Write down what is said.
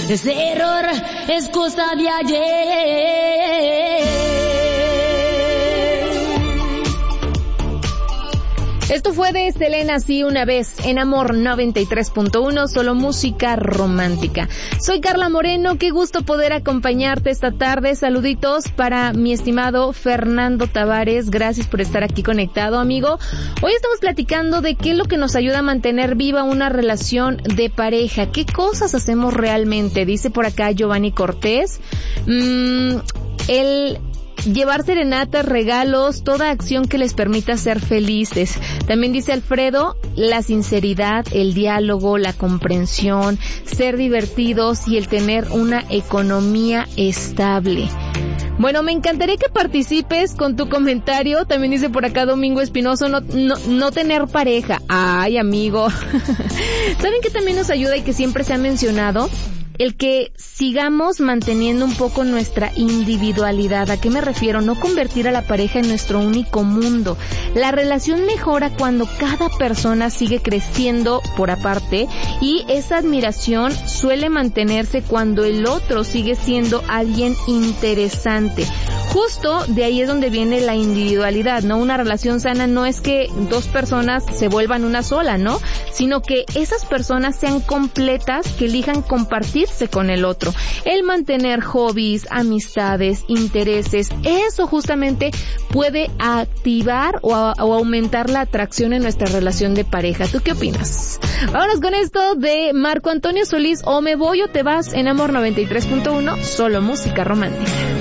ese error es cosa de ayer. Esto fue de Selena, sí, una vez, en Amor 93.1, solo música romántica. Soy Carla Moreno, qué gusto poder acompañarte esta tarde. Saluditos para mi estimado Fernando Tavares, gracias por estar aquí conectado, amigo. Hoy estamos platicando de qué es lo que nos ayuda a mantener viva una relación de pareja. ¿Qué cosas hacemos realmente? Dice por acá Giovanni Cortés. Llevar serenatas, regalos, toda acción que les permita ser felices. También dice Alfredo, la sinceridad, el diálogo, la comprensión, ser divertidos y el tener una economía estable. Bueno, me encantaría que participes con tu comentario. También dice por acá Domingo Espinoso, no tener pareja. Ay, amigo. ¿Saben qué también nos ayuda y que siempre se ha mencionado? El que sigamos manteniendo un poco nuestra individualidad. ¿A qué me refiero? No convertir a la pareja en nuestro único mundo. La relación mejora cuando cada persona sigue creciendo por aparte y esa admiración suele mantenerse cuando el otro sigue siendo alguien interesante. Justo de ahí es donde viene la individualidad, ¿no? Una relación sana no es que dos personas se vuelvan una sola, ¿no? Sino que esas personas sean completas, que elijan compartirse con el otro. El mantener hobbies, amistades, intereses, eso justamente puede activar o aumentar la atracción en nuestra relación de pareja. ¿Tú qué opinas? Vámonos con esto de Marco Antonio Solís, o me voy o te vas, en Amor 93.1, solo música romántica.